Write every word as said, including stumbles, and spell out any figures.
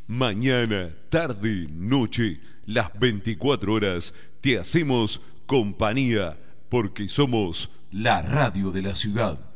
Mañana, tarde, noche, las veinticuatro horas, te hacemos compañía porque somos la radio de la ciudad.